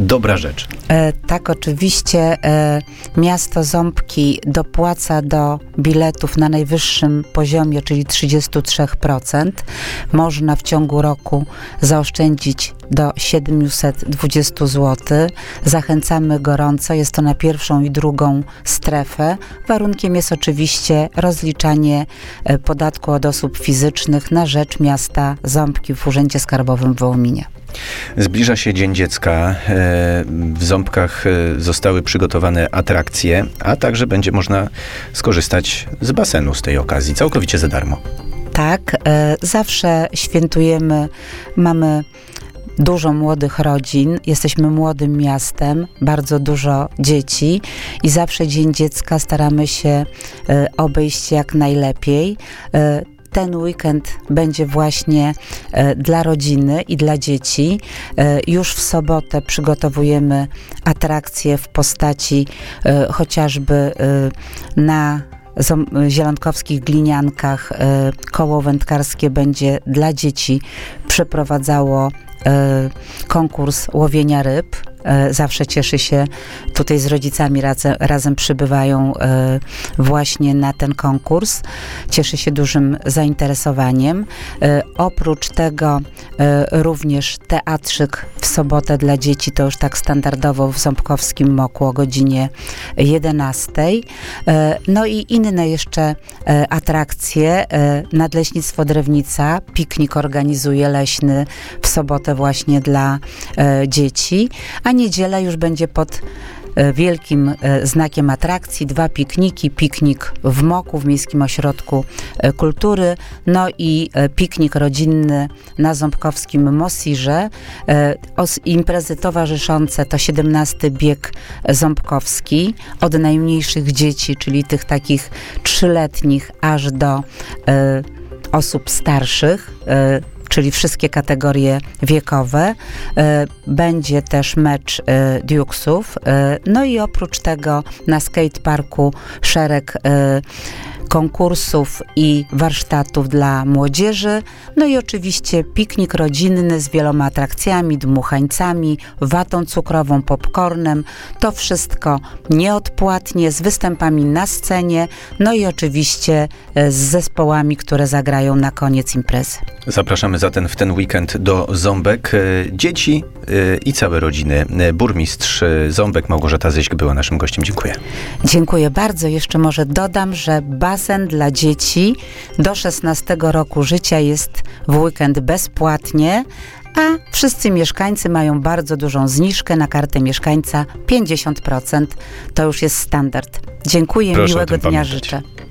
dobra rzecz. Tak, oczywiście miasto Ząbki dopłaca do biletów na najwyższym poziomie, czyli 33%. Można w ciągu roku zaoszczędzić do 720 zł. Zachęcamy gorąco. Jest to na pierwszą i drugą strefę. Warunkiem jest oczywiście rozliczanie podatku od osób fizycznych na rzecz miasta Ząbki w Urzędzie Skarbowym w Wołominie. Zbliża się Dzień Dziecka. W Ząbkach zostały przygotowane atrakcje, a także będzie można skorzystać z basenu z tej okazji, całkowicie za darmo. Tak, zawsze świętujemy, mamy dużo młodych rodzin, jesteśmy młodym miastem, bardzo dużo dzieci i zawsze Dzień Dziecka staramy się obejść jak najlepiej. Ten weekend będzie właśnie dla rodziny i dla dzieci. Już w sobotę przygotowujemy atrakcje w postaci chociażby na zielankowskich gliniankach koło wędkarskie będzie dla dzieci przeprowadzało konkurs łowienia ryb. Zawsze cieszy się, tutaj z rodzicami razem przybywają właśnie na ten konkurs. Cieszy się dużym zainteresowaniem. Oprócz tego również teatrzyk w sobotę dla dzieci, to już tak standardowo w Ząbkowskim Moku o godzinie 11. No i inne jeszcze atrakcje. Nadleśnictwo Drewnica, piknik organizuje leśny w sobotę właśnie dla dzieci, a niedziela już będzie pod wielkim znakiem atrakcji, 2 pikniki, piknik w Moku, w Miejskim Ośrodku Kultury, no i piknik rodzinny na ząbkowskim Mosirze. Imprezy towarzyszące to 17. bieg ząbkowski, od najmniejszych dzieci, czyli tych takich 3-letnich, aż do osób starszych, czyli wszystkie kategorie wiekowe. Będzie też mecz Duke'sów. No i oprócz tego na skateparku szereg konkursów i warsztatów dla młodzieży. No i oczywiście piknik rodzinny z wieloma atrakcjami, dmuchańcami, watą cukrową, popcornem. To wszystko nieodpłatnie, z występami na scenie, no i oczywiście z zespołami, które zagrają na koniec imprezy. Zapraszamy zatem w ten weekend do Ząbek. Dzieci i całe rodziny. Burmistrz Ząbek Małgorzata Zyśk była naszym gościem. Dziękuję. Dziękuję bardzo. Jeszcze może dodam, że basen dla dzieci do 16 roku życia jest w weekend bezpłatnie, a wszyscy mieszkańcy mają bardzo dużą zniżkę na kartę mieszkańca 50%. To już jest standard. Dziękuję, Proszę miłego dnia pamiętać. życzę.